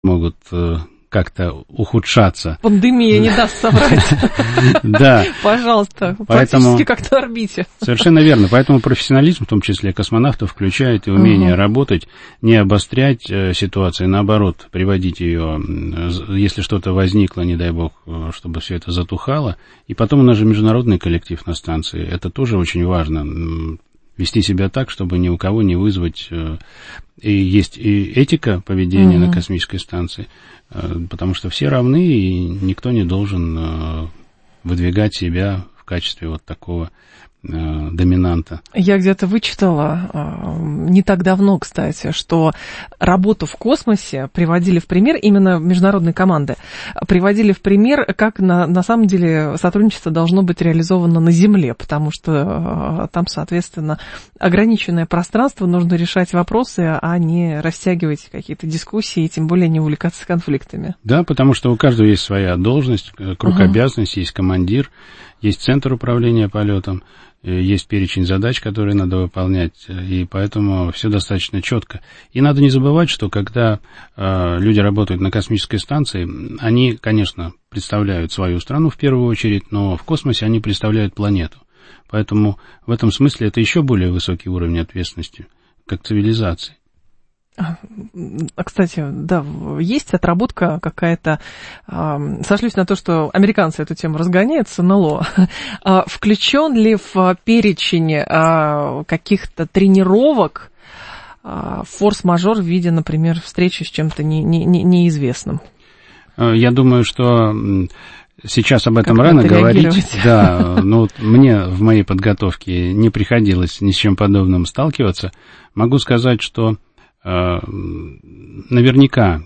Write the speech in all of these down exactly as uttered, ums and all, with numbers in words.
могут как-то ухудшаться. Пандемия не даст соврать. Да. Пожалуйста, практически как на орбите. Совершенно верно. Поэтому профессионализм, в том числе космонавтов, включает и умение работать, не обострять ситуацию, наоборот, приводить ее, если что-то возникло, не дай бог, чтобы все это затухало. И потом у нас же международный коллектив на станции. Это тоже очень важно. Вести себя так, чтобы ни у кого не вызвать... И есть и этика поведения uh-huh. на космической станции, потому что все равны, и никто не должен выдвигать себя в качестве вот такого доминанта. Я где-то вычитала, не так давно, кстати, что работу в космосе приводили в пример, именно международные команды, приводили в пример, как на, на самом деле сотрудничество должно быть реализовано на Земле, потому что там, соответственно, ограниченное пространство, нужно решать вопросы, а не растягивать какие-то дискуссии, и тем более не увлекаться конфликтами. Да, потому что у каждого есть своя должность, круг uh-huh. обязанностей, есть командир, есть центр управления полетом, есть перечень задач, которые надо выполнять, и поэтому все достаточно четко. И надо не забывать, что когда э, люди работают на космической станции, они, конечно, представляют свою страну в первую очередь, но в космосе они представляют планету. Поэтому в этом смысле это еще более высокий уровень ответственности, как цивилизации. А, кстати, да, есть отработка какая-то, э, сошлюсь на то, что американцы эту тему разгоняют с эн эл о, э, включен ли в перечень э, каких-то тренировок э, форс-мажор в виде, например, встречи с чем-то не, не, не, неизвестным? Я думаю, что сейчас об этом как рано говорить. Да, но вот мне в моей подготовке не приходилось ни с чем подобным сталкиваться. Могу сказать, что наверняка,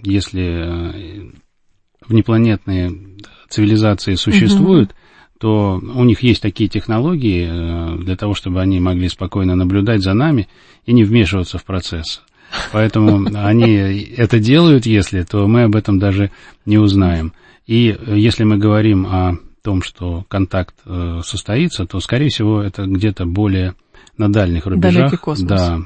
если внепланетные цивилизации существуют, uh-huh. то у них есть такие технологии для того, чтобы они могли спокойно наблюдать за нами и не вмешиваться в процесс. Поэтому они это делают, если, то мы об этом даже не узнаем. И если мы говорим о том, что контакт состоится, то, скорее всего, это где-то более на дальних рубежах. Далекий космос. Да.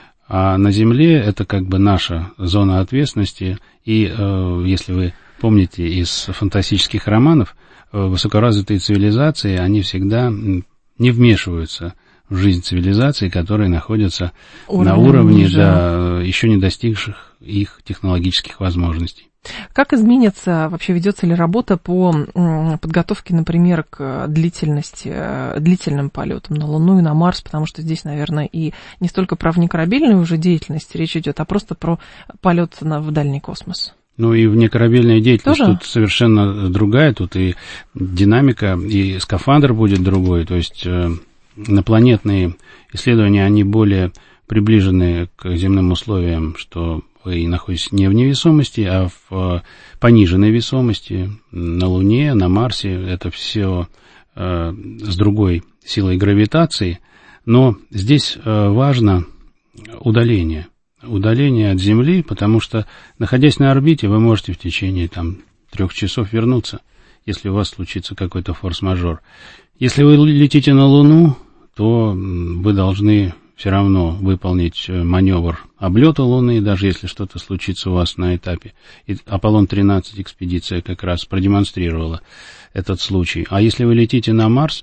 А на Земле это как бы наша зона ответственности, и э, если вы помните из фантастических романов, э, высокоразвитые цивилизации, они всегда не вмешиваются в жизнь цивилизаций, которые находятся уровень на уровне, да, еще не достигших их технологических возможностей. Как изменится, вообще ведется ли работа по подготовке, например, к длительности, длительным полетам на Луну и на Марс, потому что здесь, наверное, и не столько про внекорабельную уже деятельность речь идет, а просто про полет в дальний космос. Ну и внекорабельная деятельность тоже? Тут совершенно другая, тут и динамика, и скафандр будет другой, то есть инопланетные исследования, они более приближены к земным условиям, что вы находитесь не в невесомости, а в пониженной весомости на Луне, на Марсе. Это все э, с другой силой гравитации. Но здесь э, важно удаление. Удаление от Земли, потому что, находясь на орбите, вы можете в течение там, трех часов вернуться, если у вас случится какой-то форс-мажор. Если вы летите на Луну, то вы должны все равно выполнить маневр облета Луны, даже если что-то случится у вас на этапе. И Аполлон тринадцать экспедиция как раз продемонстрировала этот случай. А если вы летите на Марс,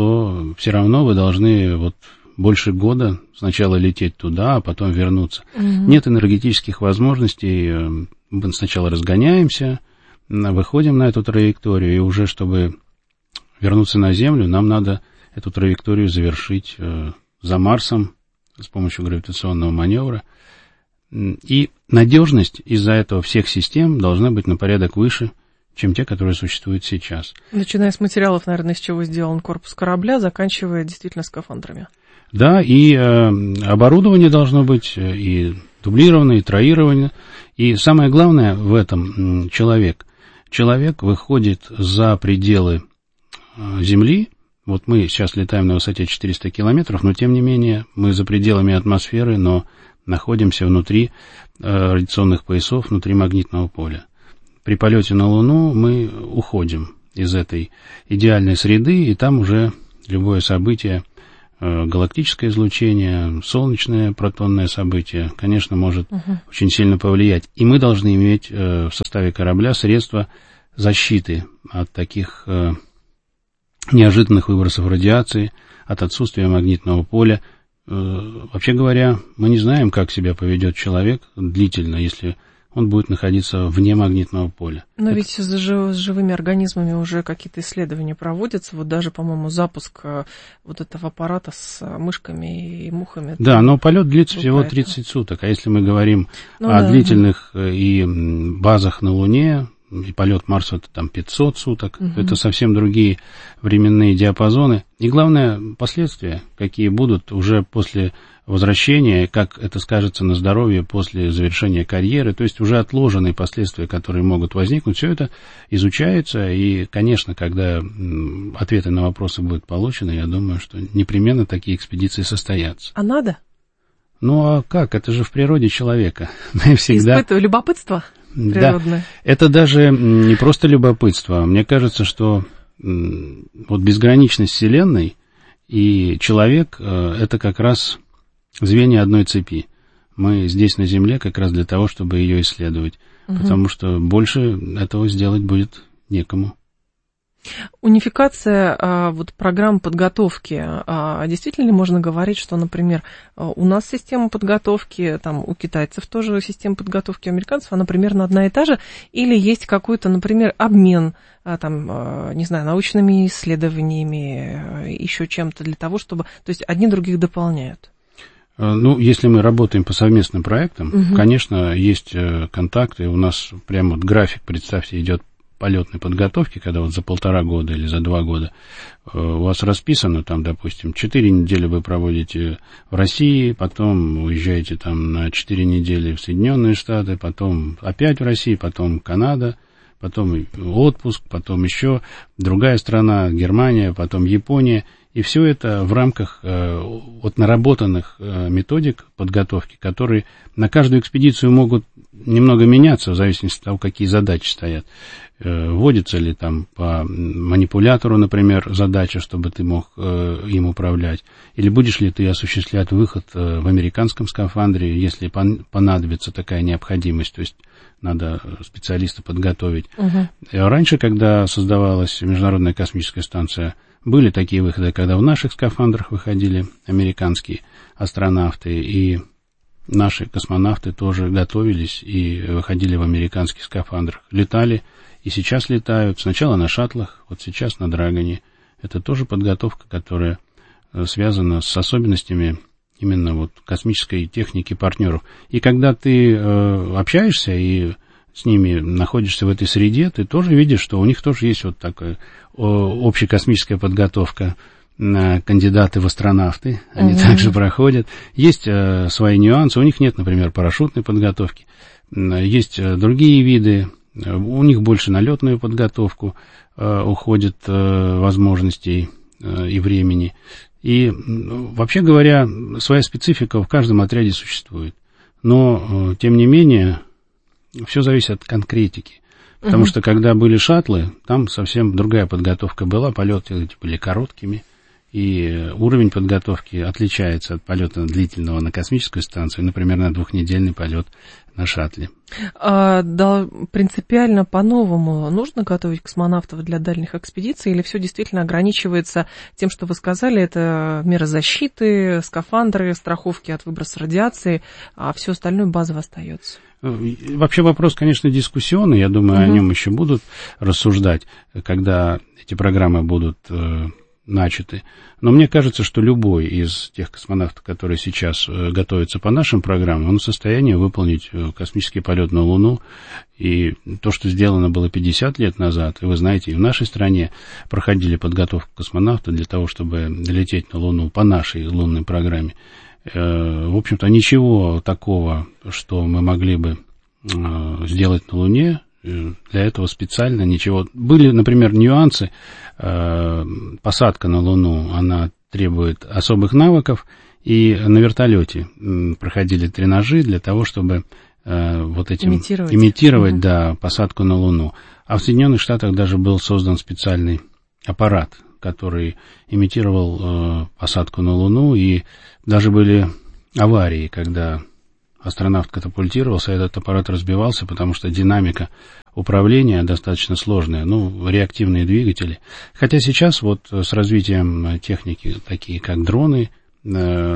то все равно вы должны вот больше года сначала лететь туда, а потом вернуться. Mm-hmm. Нет энергетических возможностей. Мы сначала разгоняемся, выходим на эту траекторию, и уже чтобы вернуться на Землю, нам надо эту траекторию завершить за Марсом с помощью гравитационного маневра. И надежность из-за этого всех систем должна быть на порядок выше, чем те, которые существуют сейчас. Начиная с материалов, наверное, из чего сделан корпус корабля, заканчивая действительно скафандрами. Да, и э, оборудование должно быть и дублировано, и троировано. И самое главное в этом человек. Человек выходит за пределы э, Земли. Вот мы сейчас летаем на высоте четыреста километров, но тем не менее мы за пределами атмосферы, но находимся внутри э, радиационных поясов, внутри магнитного поля. При полете на Луну мы уходим из этой идеальной среды, и там уже любое событие галактическое излучение, солнечное протонное событие, конечно, может uh-huh. очень сильно повлиять. И мы должны иметь в составе корабля средства защиты от таких неожиданных выбросов радиации, от отсутствия магнитного поля. Вообще говоря, мы не знаем, как себя поведет человек длительно, если он будет находиться вне магнитного поля. Но Это... ведь с, жив, с живыми организмами уже какие-то исследования проводятся. Вот даже, по-моему, запуск вот этого аппарата с мышками и мухами. Да, но полет длится всего тридцать суток. А если мы говорим ну, о да. длительных и базах на Луне, и полет Марса это там пятьсот суток, угу. это совсем другие временные диапазоны. И главное, последствия, какие будут уже после возвращения, как это скажется на здоровье после завершения карьеры, то есть уже отложенные последствия, которые могут возникнуть, все это изучается, и, конечно, когда ответы на вопросы будут получены, я думаю, что непременно такие экспедиции состоятся. А надо? Ну, а как? Это же в природе человека. Всегда... Испытываю любопытство природное. Да, это даже не просто любопытство. Мне кажется, что вот безграничность Вселенной и человек — это как раз звенья одной цепи. Мы здесь на Земле как раз для того, чтобы ее исследовать, угу. потому что больше этого сделать будет некому. Унификация а, вот, программ подготовки. А, действительно ли можно говорить, что, например, у нас система подготовки, там, у китайцев тоже система подготовки, у американцев, она примерно одна и та же, или есть какой-то, например, обмен, а, там, а, не знаю, научными исследованиями, еще чем-то для того, чтобы... То есть одни других дополняют? Ну, если мы работаем по совместным проектам, угу. конечно, есть контакты. У нас прямо вот график, представьте, идет полетной подготовки, когда вот за полтора года или за два года у вас расписано, там, допустим, четыре недели вы проводите в России, потом уезжаете там на четыре недели в Соединенные Штаты, потом опять в России, потом Канада, потом отпуск, потом еще другая страна, Германия, потом Япония. И все это в рамках э, вот наработанных э, методик подготовки, которые на каждую экспедицию могут немного меняться в зависимости от того, какие задачи стоят. Э, вводится ли там по манипулятору, например, задача, чтобы ты мог э, им управлять, или будешь ли ты осуществлять выход э, в американском скафандре, если пон- понадобится такая необходимость, то есть надо специалиста подготовить. Угу. Раньше, когда создавалась Международная космическая станция, были такие выходы, когда в наших скафандрах выходили американские астронавты, и наши космонавты тоже готовились и выходили в американских скафандрах. Летали, и сейчас летают. Сначала на шаттлах, вот сейчас на Драгоне. Это тоже подготовка, которая связана с особенностями именно вот космической техники партнеров. И когда ты э, общаешься и с ними находишься в этой среде, ты тоже видишь, что у них тоже есть вот такая общекосмическая подготовка. Кандидаты в астронавты, они uh-huh. также проходят. Есть э, свои нюансы. У них нет, например, парашютной подготовки. Есть э, другие виды. У них больше на летную подготовку э, уходит э, возможностей э, и времени. И, вообще говоря, своя специфика в каждом отряде существует. Но, э, тем не менее, все зависит от конкретики. Потому uh-huh. что, когда были шаттлы, там совсем другая подготовка была. Полеты были короткими. И уровень подготовки отличается от полета длительного на космическую станцию, например, на двухнедельный полет на шаттле. А, да, принципиально по-новому нужно готовить космонавтов для дальних экспедиций, или все действительно ограничивается тем, что вы сказали, это меры защиты, скафандры, страховки от выброса радиации, а все остальное базово остается? Вообще вопрос, конечно, дискуссионный, я думаю, угу. о нем еще будут рассуждать, когда эти программы будут начаты. Но мне кажется, что любой из тех космонавтов, которые сейчас готовятся по нашим программам, он в состоянии выполнить космический полет на Луну. И то, что сделано было пятьдесят лет назад, и вы знаете, и в нашей стране проходили подготовку космонавта для того, чтобы лететь на Луну по нашей лунной программе. В общем-то, ничего такого, что мы могли бы сделать на Луне, для этого специально ничего. Были, например, нюансы. Посадка на Луну, она требует особых навыков, и на вертолете проходили тренажи для того, чтобы вот этим имитировать, имитировать угу. да, посадку на Луну. А в Соединенных Штатах даже был создан специальный аппарат, который имитировал э, посадку на Луну, и даже были аварии, когда астронавт катапультировался, этот аппарат разбивался, потому что динамика управления достаточно сложная, ну, реактивные двигатели. Хотя сейчас вот с развитием техники, такие как дроны, э,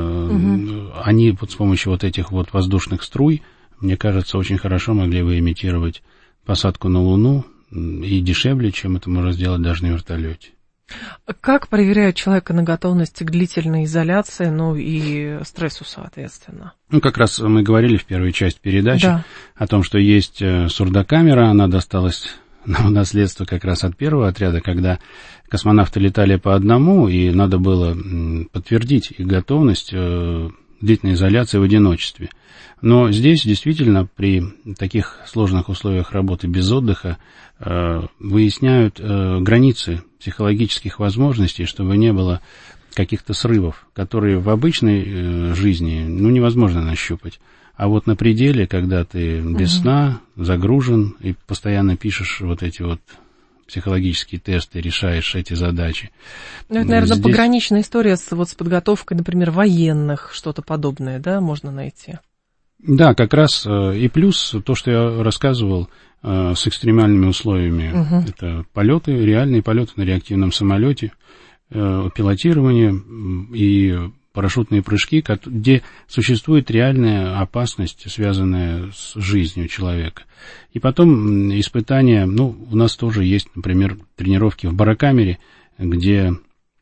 угу. они вот с помощью вот этих вот воздушных струй, мне кажется, очень хорошо могли бы имитировать посадку на Луну, и дешевле, чем это можно сделать даже на вертолете. Как проверяют человека на готовность к длительной изоляции, ну и стрессу, соответственно? Ну, как раз мы говорили в первой части передачи, да, о том, что есть сурдокамера, она досталась нам в наследство как раз от первого отряда, когда космонавты летали по одному, и надо было подтвердить их готовность длительной изоляции в одиночестве. Но здесь действительно при таких сложных условиях работы без отдыха э, выясняют э, границы психологических возможностей, чтобы не было каких-то срывов, которые в обычной э, жизни ну, невозможно нащупать. А вот на пределе, когда ты без угу. сна, загружен и постоянно пишешь вот эти вот психологические тесты, решаешь эти задачи. Ну, это, наверное, здесь... пограничная история с, вот, с подготовкой, например, военных, что-то подобное, да, можно найти? Да, как раз и плюс то, что я рассказывал с экстремальными условиями. Угу. Это полеты, реальные полеты на реактивном самолете, пилотирование и парашютные прыжки, где существует реальная опасность, связанная с жизнью человека. И потом испытания, ну, у нас тоже есть, например, тренировки в барокамере, где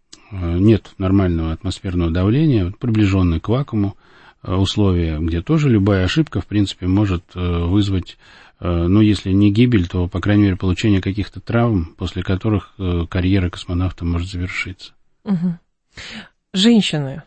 нет нормального атмосферного давления, приближенное к вакууму, условия, где тоже любая ошибка, в принципе, может вызвать, ну, если не гибель, то, по крайней мере, получение каких-то травм, после которых карьера космонавта может завершиться. Угу. Женщины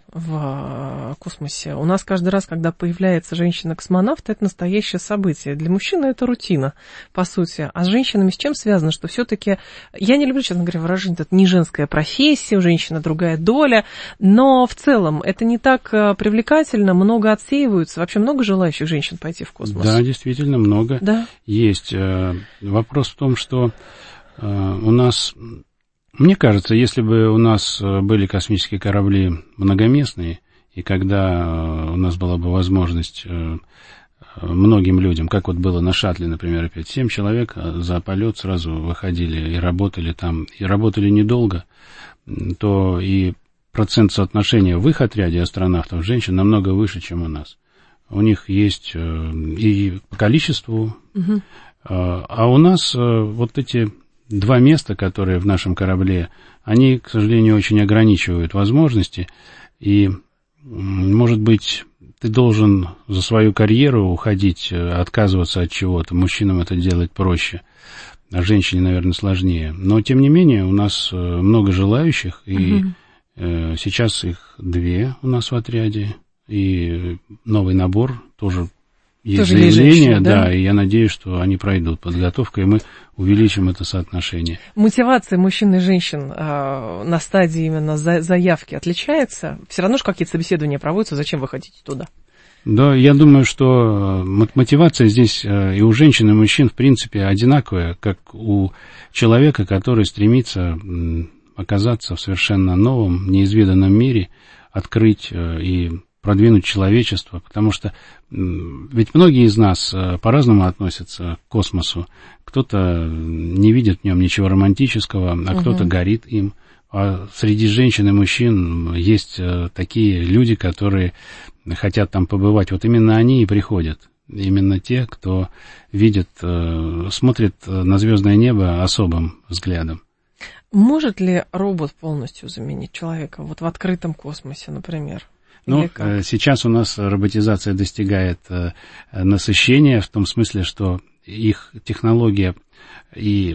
в космосе. У нас каждый раз, когда появляется женщина-космонавт, это настоящее событие. Для мужчины это рутина, по сути. А с женщинами с чем связано? Что все-таки, я не люблю, честно говоря, выражение, это не женская профессия, у женщины другая доля, но в целом это не так привлекательно, много отсеиваются. Вообще много желающих женщин пойти в космос? Да, действительно много. Да? Есть. Вопрос в том, что у нас... Мне кажется, если бы у нас были космические корабли многоместные, и когда у нас была бы возможность многим людям, как вот было на шаттле, например, опять, семь человек за полет сразу выходили и работали там, и работали недолго, то и процент соотношения в их отряде астронавтов женщин намного выше, чем у нас. У них есть и по количеству, угу. а у нас вот эти... Два места, которые в нашем корабле, они, к сожалению, очень ограничивают возможности, и, может быть, ты должен за свою карьеру уходить, отказываться от чего-то. Мужчинам это делать проще, а женщине, наверное, сложнее. Но, тем не менее, у нас много желающих, и угу. э, сейчас их две у нас в отряде, и новый набор тоже есть тоже заявление, женщины, да? Да, и я надеюсь, что они пройдут подготовку, и мы увеличим это соотношение. Мотивация мужчин и женщин э, на стадии именно за, заявки отличается? Все равно же какие-то собеседования проводятся, зачем вы хотите туда? Да, я думаю, что мотивация здесь э, и у женщин, и у мужчин, в принципе, одинаковая, как у человека, который стремится э, оказаться в совершенно новом, неизведанном мире, открыть э, и продвинуть человечество, потому что ведь многие из нас по-разному относятся к космосу. Кто-то не видит в нем ничего романтического, а угу. кто-то горит им. А среди женщин и мужчин есть такие люди, которые хотят там побывать. Вот именно они и приходят. Именно те, кто видит, смотрит на звездное небо особым взглядом. Может ли робот полностью заменить человека? Вот в открытом космосе, например? Ну, сейчас у нас роботизация достигает насыщения в том смысле, что их технология и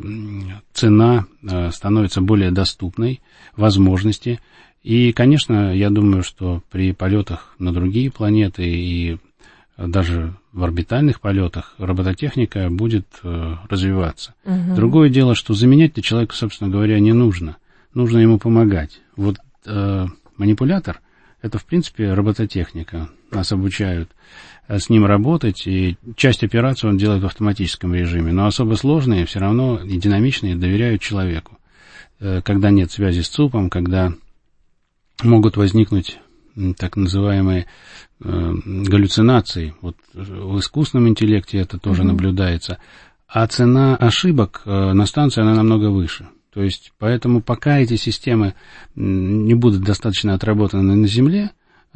цена становятся более доступной, возможности. И, конечно, я думаю, что при полетах на другие планеты и даже в орбитальных полетах робототехника будет развиваться. Угу. Другое дело, что заменять-то человеку, собственно говоря, не нужно. Нужно ему помогать. Вот э, манипулятор — это, в принципе, робототехника. Нас обучают с ним работать, и часть операций он делает в автоматическом режиме. Но особо сложные все равно и динамичные доверяют человеку. когда нет связи с ЦУПом, когда могут возникнуть так называемые галлюцинации. Вот в искусственном интеллекте это тоже mm-hmm. наблюдается. А цена ошибок на станции, она намного выше. То есть, поэтому пока эти системы не будут достаточно отработаны на Земле,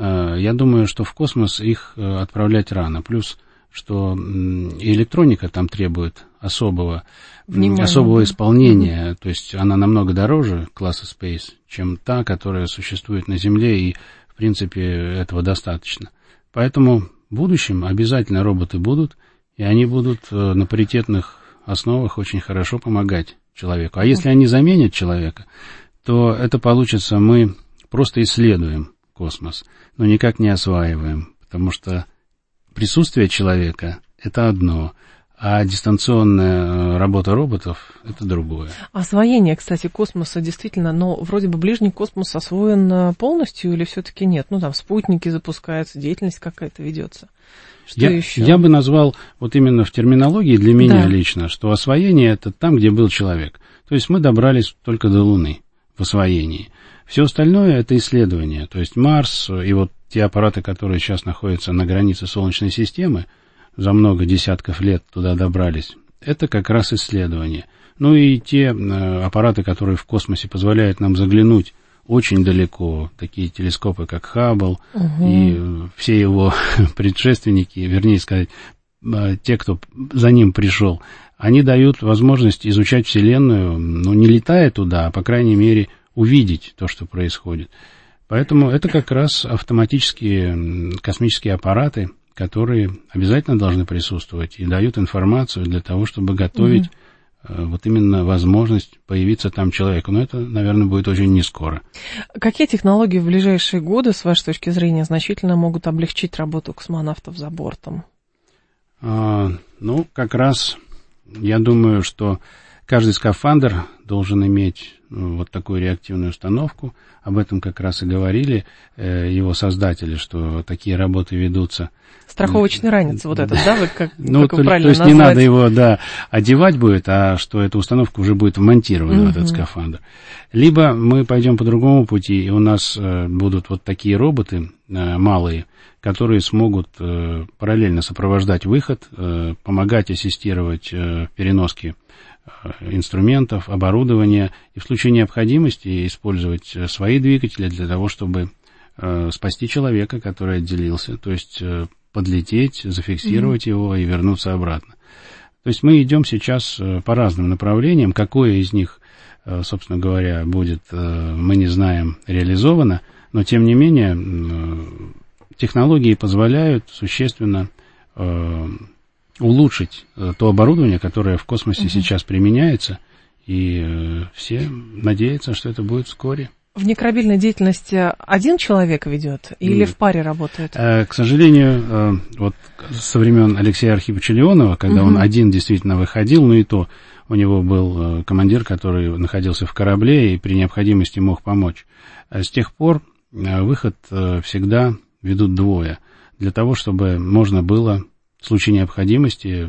я думаю, что в космос их отправлять рано. Плюс, что и электроника там требует особого, особого исполнения. Mm-hmm. То есть, она намного дороже класса Space, чем та, которая существует на Земле, и, в принципе, этого достаточно. Поэтому в будущем обязательно роботы будут, и они будут на паритетных основах очень хорошо помогать человеку. А если они заменят человека, то это получится, мы просто исследуем космос, но никак не осваиваем, потому что присутствие человека — это одно, а дистанционная работа роботов — это другое. Освоение, кстати, космоса действительно, но вроде бы ближний космос освоен полностью или все-таки нет? Ну, там спутники запускаются, деятельность какая-то ведется. Что я, еще? Я бы назвал вот именно в терминологии для меня да. лично, что освоение — это там, где был человек. То есть мы добрались только до Луны в освоении. Все остальное — это исследование. То есть Марс и вот те аппараты, которые сейчас находятся на границе Солнечной системы, за много десятков лет туда добрались, это как раз исследование. Ну и те э, аппараты, которые в космосе позволяют нам заглянуть очень далеко, такие телескопы, как Хаббл, угу. и э, все его предшественники, вернее сказать, э, те, кто за ним пришел, они дают возможность изучать Вселенную, ну, не летая туда, а, по крайней мере, увидеть то, что происходит. Поэтому это как раз автоматические космические аппараты, которые обязательно должны присутствовать и дают информацию для того, чтобы готовить mm-hmm. вот именно возможность появиться там человеку. Но это, наверное, будет очень не скоро. Какие технологии в ближайшие годы, с вашей точки зрения, значительно могут облегчить работу космонавтов за бортом? А, ну, как раз я думаю, что каждый скафандр должен иметь ну, вот такую реактивную установку. Об этом как раз и говорили э, его создатели, что такие работы ведутся. Страховочный ранец, вот этот, да? Вы как, ну, как то, вы правильно то есть назвать? Не надо его, да, одевать будет, а что эта установка уже будет вмонтирована uh-huh. в этот скафандр. Либо мы пойдем по другому пути, и у нас э, будут вот такие роботы э, малые, которые смогут э, параллельно сопровождать выход, э, помогать ассистировать э, переноске инструментов, оборудования, и в случае необходимости использовать свои двигатели для того, чтобы э, спасти человека, который отделился, то есть э, подлететь, зафиксировать mm-hmm. его и вернуться обратно. То есть мы идем сейчас э, по разным направлениям. Какое из них, э, собственно говоря, будет, э, мы не знаем, реализовано, но тем не менее э, технологии позволяют существенно э, улучшить то оборудование, которое в космосе uh-huh. сейчас применяется, и э, все надеются, что это будет вскоре. В некорабельной деятельности один человек ведет или mm. в паре работает? Э, к сожалению, э, вот со времен Алексея Архиповича Леонова, когда uh-huh. он один действительно выходил, ну и то у него был э, командир, который находился в корабле и при необходимости мог помочь. А с тех пор э, выход э, всегда ведут двое, для того, чтобы можно было в случае необходимости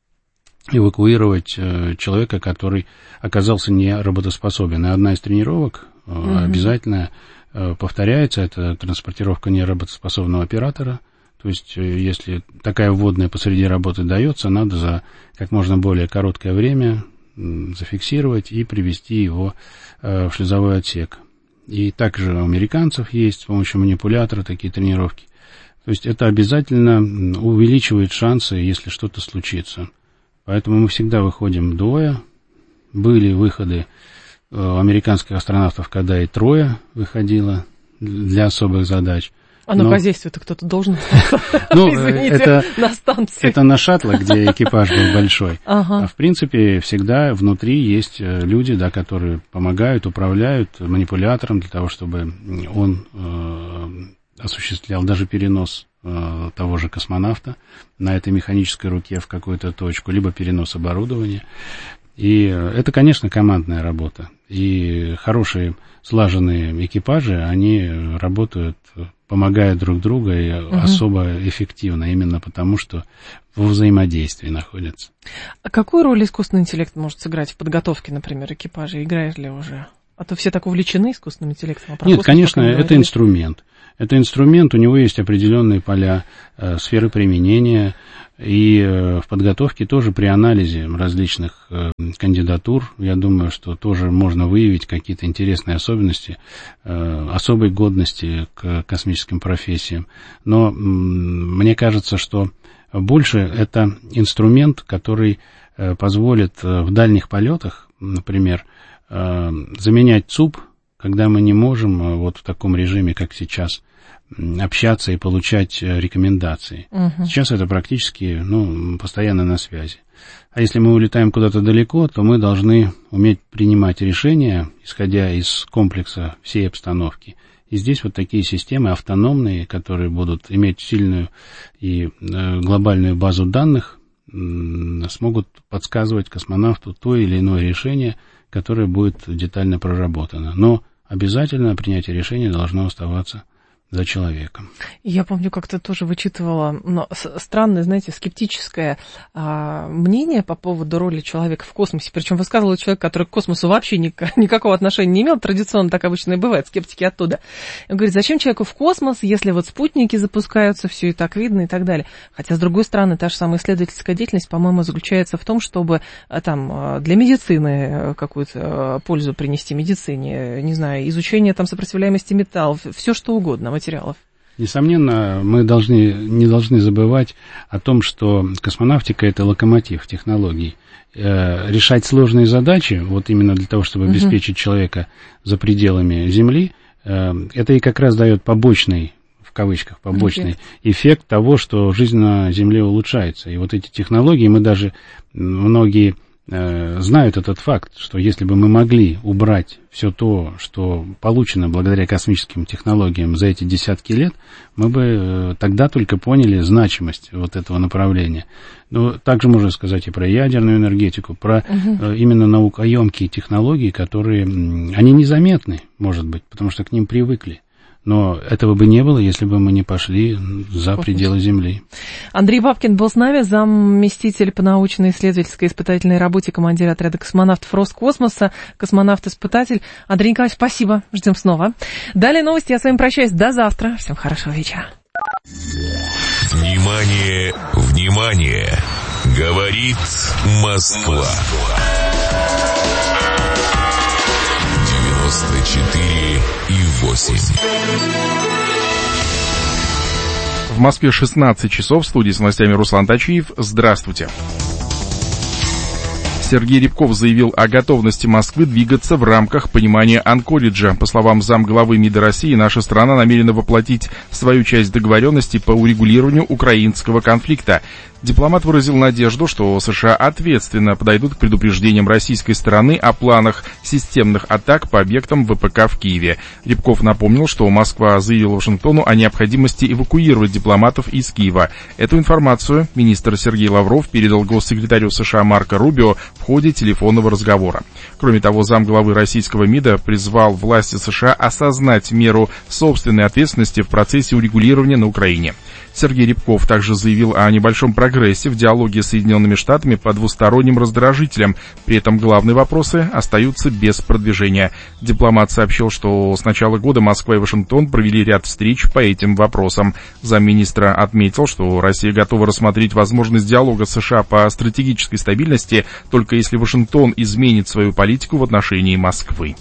эвакуировать э, человека, который оказался не работоспособен. И одна из тренировок э, mm-hmm. обязательно э, повторяется, это транспортировка неработоспособного оператора. То есть, э, если такая вводная посреди работы дается, надо за как можно более короткое время э, зафиксировать и привести его э, в шлюзовой отсек. И также у американцев есть с помощью манипулятора такие тренировки. То есть это обязательно увеличивает шансы, если что-то случится. Поэтому мы всегда выходим двое. Были выходы у американских астронавтов, когда и трое выходило для особых задач. А на хозяйстве-то кто-то должен ну, извините, это, на станции. Это на шаттлах, где экипаж был большой. Ага. А в принципе всегда внутри есть люди, да, которые помогают, управляют манипулятором для того, чтобы он... Э, осуществлял даже перенос э, того же космонавта на этой механической руке в какую-то точку, либо перенос оборудования. И э, это, конечно, командная работа. И хорошие слаженные экипажи, они работают, помогая друг другу и угу. особо эффективно, именно потому, что во взаимодействии находятся. А какую роль искусственный интеллект может сыграть в подготовке, например, экипажа? Играет ли уже? А то все так увлечены искусственным интеллектом. А Нет, конечно, это инструмент. Это инструмент, у него есть определенные поля, э, сферы применения, и э, в подготовке тоже при анализе различных э, кандидатур, я думаю, что тоже можно выявить какие-то интересные особенности, э, особой годности к космическим профессиям. Но м- мне кажется, что больше это инструмент, который э, позволит э, в дальних полетах, например, э, заменять ЦУП, когда мы не можем э, вот в таком режиме, как сейчас, общаться и получать рекомендации. Uh-huh. Сейчас это практически, ну, постоянно на связи. А если мы улетаем куда-то далеко, то мы должны уметь принимать решения, исходя из комплекса всей обстановки. И здесь вот такие системы автономные, которые будут иметь сильную и э, глобальную базу данных, э, смогут подсказывать космонавту то или иное решение, которое будет детально проработано. Но обязательно принятие решения должно оставаться за человеком. Я помню, как-то тоже вычитывала, но странное, знаете, скептическое а, мнение по поводу роли человека в космосе. Причем высказывал человек, который к космосу вообще ник- никакого отношения не имел. Традиционно так обычно и бывает, скептики оттуда. Он говорит, зачем человеку в космос, если вот спутники запускаются, все и так видно и так далее. Хотя, с другой стороны, та же самая исследовательская деятельность, по-моему, заключается в том, чтобы там для медицины какую-то пользу принести медицине, не знаю, изучение там сопротивляемости металлов, все что угодно, материалов. Несомненно, мы должны, не должны забывать о том, что космонавтика – это локомотив технологий. Э, решать сложные задачи, вот именно для того, чтобы обеспечить uh-huh. человека за пределами Земли, э, это и как раз дает побочный, в кавычках, побочный эффект. эффект того, что жизнь на Земле улучшается. И вот эти технологии, мы даже, многие э, знают этот факт, что если бы мы могли убрать все то, что получено благодаря космическим технологиям за эти десятки лет, мы бы тогда только поняли значимость вот этого направления. Но также можно сказать и про ядерную энергетику, про угу. именно наукоемкие технологии, которые, они незаметны, может быть, потому что к ним привыкли. Но этого бы не было, если бы мы не пошли за пределы Земли. Андрей Бабкин был с нами, заместитель по научно-исследовательской испытательной работе, командир отряда космонавтов Роскосмоса, космонавт-испытатель. Андрей Николаевич, спасибо, ждем снова. Далее новости, я с вами прощаюсь, до завтра, всем хорошего вечера. Внимание, внимание, говорит Москва. девяносто четыре и восемь. В Москве шестнадцать часов, в студии с новостями Руслан Тачиев. Здравствуйте. Сергей Рябков заявил о готовности Москвы двигаться в рамках понимания Анкориджа. По словам замглавы МИДа России, наша страна намерена воплотить свою часть договоренности по урегулированию украинского конфликта. Дипломат выразил надежду, что США ответственно подойдут к предупреждениям российской стороны о планах системных атак по объектам ВПК в Киеве. Рябков напомнил, что Москва заявила Вашингтону о необходимости эвакуировать дипломатов из Киева. Эту информацию министр Сергей Лавров передал госсекретарю США Марко Рубио в ходе телефонного разговора. Кроме того, замглавы российского МИДа призвал власти США осознать меру собственной ответственности в процессе урегулирования на Украине. Сергей Рябков также заявил о небольшом прогрессе в диалоге с Соединенными Штатами по двусторонним раздражителям. При этом главные вопросы остаются без продвижения. Дипломат сообщил, что с начала года Москва и Вашингтон провели ряд встреч по этим вопросам. Замминистра отметил, что Россия готова рассмотреть возможность диалога с США по стратегической стабильности, только если Вашингтон изменит свою политику в отношении Москвы.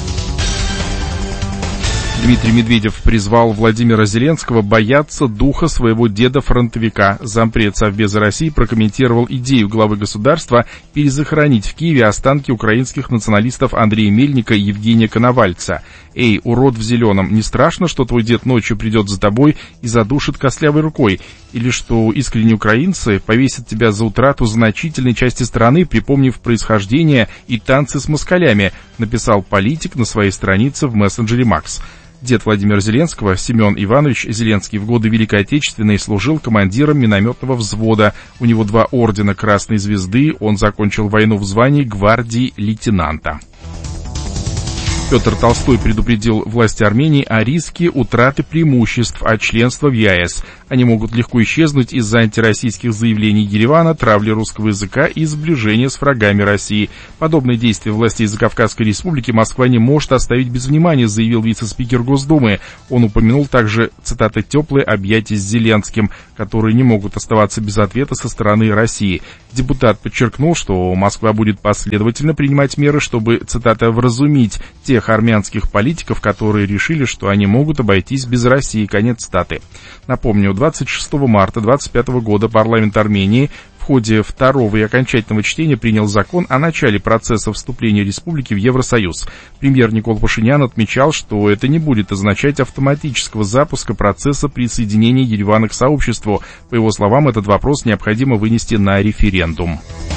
Дмитрий Медведев призвал Владимира Зеленского бояться духа своего деда-фронтовика. Зампред Совбеза России прокомментировал идею главы государства перезахоронить в Киеве останки украинских националистов Андрея Мельника и Евгения Коновальца. «Эй, урод в зеленом, не страшно, что твой дед ночью придет за тобой и задушит костлявой рукой? Или что искренние украинцы повесят тебя за утрату значительной части страны, припомнив происхождение и танцы с москалями», написал политик на своей странице в мессенджере Макс. Дед Владимира Зеленского, Семен Иванович Зеленский, в годы Великой Отечественной служил командиром минометного взвода. У него два ордена Красной Звезды, он закончил войну в звании гвардии лейтенанта. Петр Толстой предупредил власти Армении о риске утраты преимуществ от членства в ЕАЭС. Они могут легко исчезнуть из-за антироссийских заявлений Еревана, травли русского языка и сближения с врагами России. Подобные действия властей Закавказской республики Москва не может оставить без внимания, заявил вице-спикер Госдумы. Он упомянул также, цитата, «теплые объятия с Зеленским», которые не могут оставаться без ответа со стороны России. Депутат подчеркнул, что Москва будет последовательно принимать меры, чтобы, цитата, «вразумить тех армянских политиков, которые решили, что они могут обойтись без России», конец цитаты. Напомню, двадцать шестого марта двадцать пятого года парламент Армении в ходе второго и окончательного чтения принял закон о начале процесса вступления республики в Евросоюз. Премьер Никол Пашинян отмечал, что это не будет означать автоматического запуска процесса присоединения Еревана к сообществу. По его словам, этот вопрос необходимо вынести на референдум.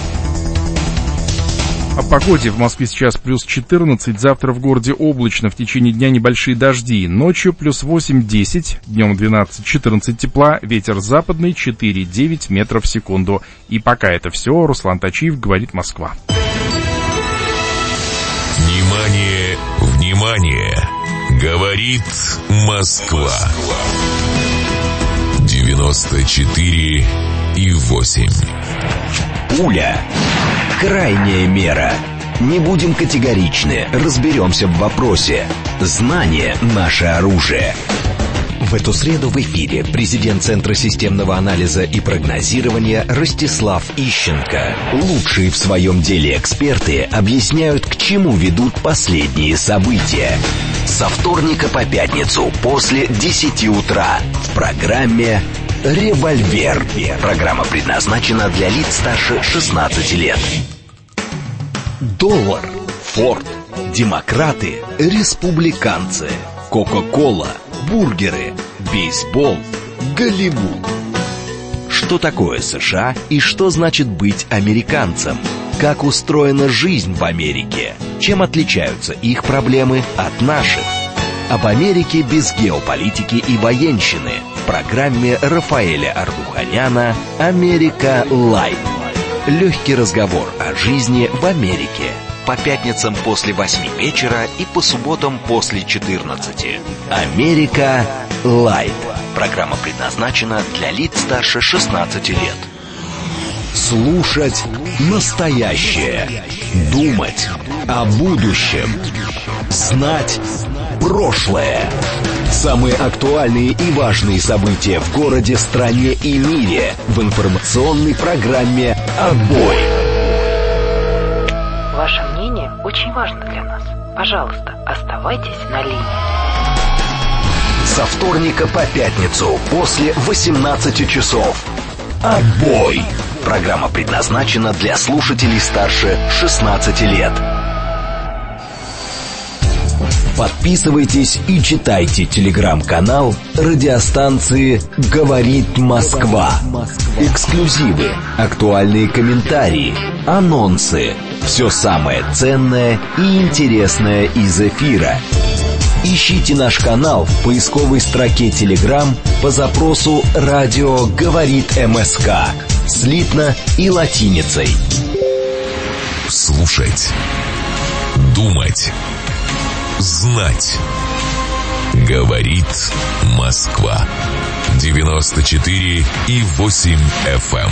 О погоде. В Москве сейчас плюс четырнадцать, завтра в городе облачно, в течение дня небольшие дожди. Ночью плюс восемь-десять, днем двенадцать-четырнадцать тепла, ветер западный четыре-девять метров в секунду. И пока это все, Руслан Тачиев, говорит Москва. Внимание, внимание! Говорит Москва. девяносто четыре и восемь. Пуля. Крайняя мера. Не будем категоричны, разберемся в вопросе. Знание – наше оружие. В эту среду в эфире президент Центра системного анализа и прогнозирования Ростислав Ищенко. Лучшие в своем деле эксперты объясняют, к чему ведут последние события. Со вторника по пятницу после десяти утра в программе «Револьвер». Программа предназначена для лиц старше шестнадцати лет. Доллар, Форд, демократы, республиканцы, Кока-кола, бургеры, бейсбол, Голливуд. Что такое США и что значит быть американцем? Как устроена жизнь в Америке? Чем отличаются их проблемы от наших? Об Америке без геополитики и военщины в программе Рафаэля Ардуханяна «Америка Лайт». Легкий разговор о жизни в Америке. По пятницам после восьми вечера и по субботам после четырнадцати. «Америка Лайт». Программа предназначена для лиц старше шестнадцати лет. Слушать настоящее. Думать о будущем. Знать прошлое. Самые актуальные и важные события в городе, стране и мире в информационной программе «Отбой». Ваше мнение очень важно для нас. Пожалуйста, оставайтесь на линии. Со вторника по пятницу после восемнадцати часов. «Отбой». Программа предназначена для слушателей старше шестнадцати лет. Подписывайтесь и читайте телеграм-канал радиостанции «Говорит Москва». Эксклюзивы, актуальные комментарии, анонсы. Все самое ценное и интересное из эфира. Ищите наш канал в поисковой строке Telegram по запросу «Радио говорит МСК». Слитно и латиницей. Слушать. Думать. Знать. Говорит Москва. девяносто четыре и восемь эф эм.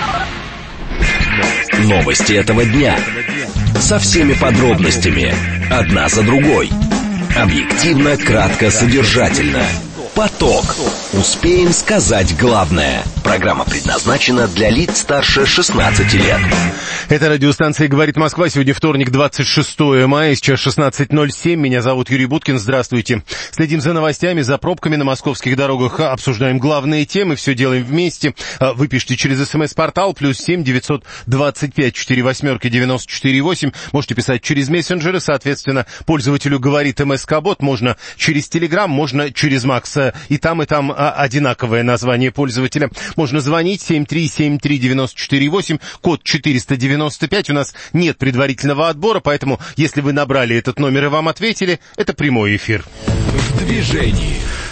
Новости этого дня. Со всеми подробностями. Одна за другой. Объективно, кратко, содержательно. Поток. Успеем сказать главное. Программа предназначена для лиц старше шестнадцати лет. Это радиостанция «Говорит Москва». Сегодня вторник, двадцать шестого мая, сейчас шестнадцать ноль семь. Меня зовут Юрий Буткин. Здравствуйте. Следим за новостями, за пробками на московских дорогах. Обсуждаем главные темы. Все делаем вместе. Вы пишите через смс-портал плюс семь девятьсот двадцать пять сорок восемь девяносто четыре восемь. Можете писать через мессенджеры. Соответственно, пользователю «Говорит МСК-бот» можно через Телеграм, можно через Макс. И там, и там одинаковое название пользователя. Можно звонить семь три семь три девять четыре восемь, код четыреста девяносто пять. У нас нет предварительного отбора, поэтому, если вы набрали этот номер и вам ответили, это прямой эфир. В движении.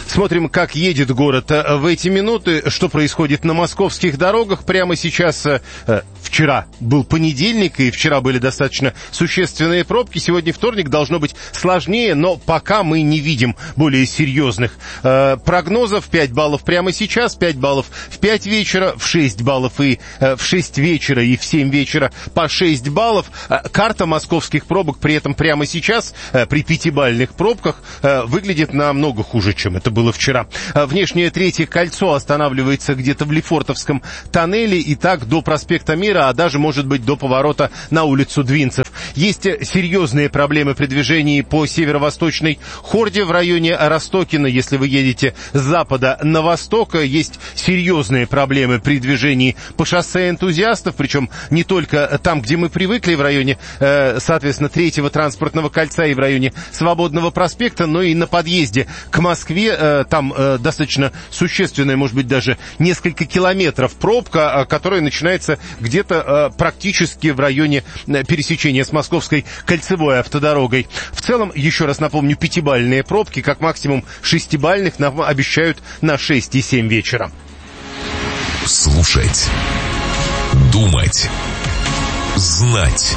Смотрим, как едет город в эти минуты, что происходит на московских дорогах. Прямо сейчас, вчера был понедельник, и вчера были достаточно существенные пробки. Сегодня вторник, должно быть сложнее, но пока мы не видим более серьезных прогнозов. пять баллов прямо сейчас, пять баллов в пять вечера, в шесть баллов и в шесть вечера, и в семь вечера по шесть баллов. Карта московских пробок при этом прямо сейчас, при пятибалльных пробках, выглядит намного хуже, чем это было вчера. Внешнее третье кольцо останавливается где-то в Лефортовском тоннеле, и так до проспекта Мира, а даже, может быть, до поворота на улицу Двинцев. Есть серьезные проблемы при движении по северо-восточной Хорде в районе Ростокина. Если вы едете с запада на восток, есть серьезные проблемы при движении по шоссе Энтузиастов, причем не только там, где мы привыкли, в районе, соответственно, третьего транспортного кольца и в районе Свободного проспекта, но и на подъезде к Москве. Там достаточно существенная, может быть, даже несколько километров пробка, которая начинается где-то практически в районе пересечения с Московской кольцевой автодорогой. В целом, еще раз напомню, пятибалльные пробки, как максимум шестибалльных, нам обещают на шесть и семь вечера. Слушать, думать, знать.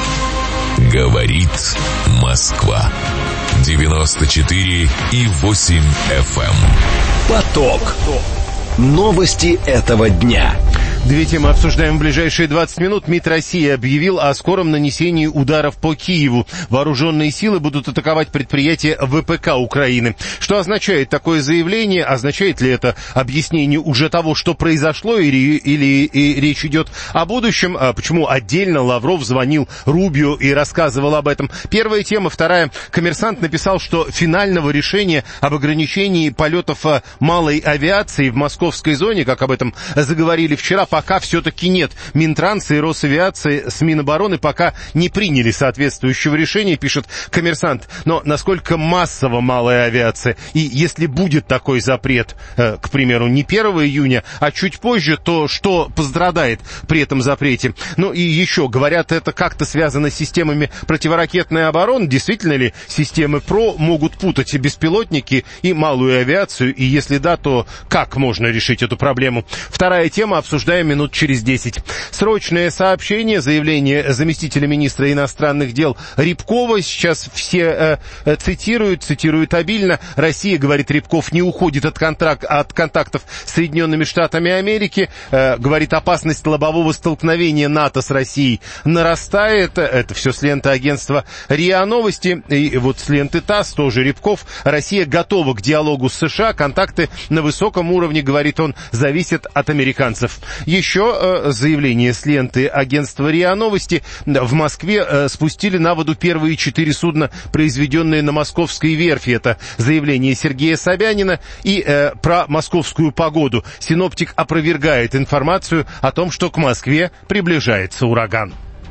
Говорит Москва. девяносто четыре и восемь эф эм. Поток. Новости этого дня. Две темы обсуждаем в ближайшие двадцать минут. МИД России объявил о скором нанесении ударов по Киеву. Вооруженные силы будут атаковать предприятия вэ пэ ка Украины. Что означает такое заявление? Означает ли это объяснение уже того, что произошло, или, или и речь идет о будущем? А почему отдельно Лавров звонил Рубио и рассказывал об этом? Первая тема. Вторая. Коммерсант написал, что финального решения об ограничении полетов малой авиации в московской зоне, как об этом заговорили вчера, пока все-таки нет. Минтранс и Росавиация с Минобороны пока не приняли соответствующего решения, пишет Коммерсант. Но насколько массово малая авиация, и если будет такой запрет, э, к примеру, не первого июня, а чуть позже, то что пострадает при этом запрете? Ну и еще, говорят, это как-то связано с системами противоракетной обороны. Действительно ли системы ПРО могут путать беспилотники и малую авиацию? И если да, то как можно решить эту проблему? Вторая тема, обсуждаем минут через десять. Срочное сообщение, заявление заместителя министра иностранных дел Рябкова. Сейчас все э, цитируют, цитируют обильно. Россия, говорит Рябков, не уходит от, контракт, от контактов с Соединенными Штатами Америки. Э, говорит, опасность лобового столкновения НАТО с Россией нарастает. Это все с ленты агентства РИА Новости. И вот с ленты ТАСС тоже Рябков. Россия готова к диалогу с США. Контакты на высоком уровне, говорит он, зависят от американцев. Еще э, заявление с ленты агентства РИА Новости. В Москве э, спустили на воду первые четыре судна, произведенные на московской верфи. Это заявление Сергея Собянина. И э, про московскую погоду. Синоптик опровергает информацию о том, что к Москве приближается ураган.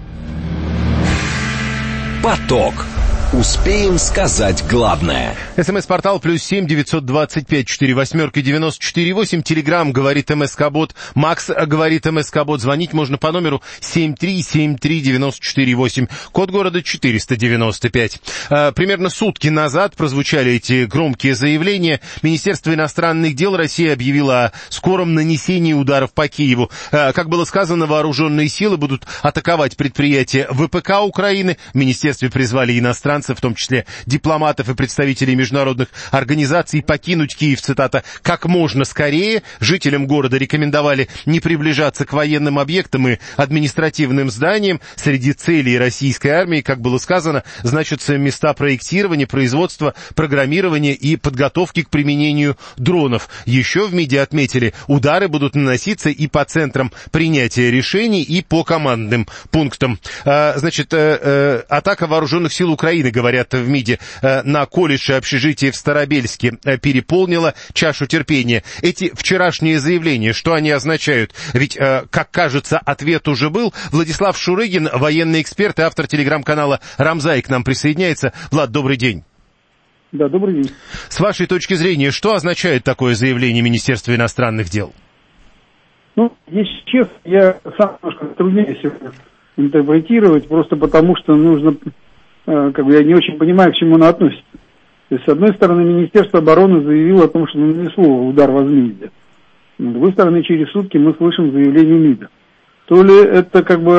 Поток. Успеем сказать главное. СМС-портал плюс семь девятьсот двадцать пять четыре восьмерки девяносто четыре восемь. Телеграм говорит МСК-бот. Макс говорит МСК-бот. Звонить можно по номеру семь три семь три девяносто четыре восемь. Код города четыреста девяносто пять. А, примерно сутки назад прозвучали эти громкие заявления. Министерство иностранных дел России объявило о скором нанесении ударов по Киеву. А, как было сказано, вооруженные силы будут атаковать предприятия вэ пэ ка Украины. В министерстве призвали иностранцев, в том числе дипломатов и представителей международных организаций, покинуть Киев, цитата, как можно скорее. Жителям города рекомендовали не приближаться к военным объектам и административным зданиям. Среди целей российской армии, как было сказано, значатся места проектирования, производства, программирования и подготовки к применению дронов. Еще в МИДе отметили, удары будут наноситься и по центрам принятия решений, и по командным пунктам. А, значит, а, а, атака вооруженных сил Украины, говорят в МИДе, на колледж и общежитие в Старобельске переполнила чашу терпения. Эти вчерашние заявления, что они означают? Ведь, как кажется, ответ уже был. Владислав Шурыгин, военный эксперт и автор телеграм-канала «Рамзай» к нам присоединяется. Влад, добрый день. Да, добрый день. С вашей точки зрения, что означает такое заявление Министерства иностранных дел? Ну, если честно, я сам немножко труднее сегодня интерпретировать, просто потому что нужно... как бы я не очень понимаю, к чему она относится. То есть, с одной стороны, Министерство обороны заявило о том, что нанесло удар возмездия. С другой стороны, через сутки мы слышим заявление МИДа. То ли это как бы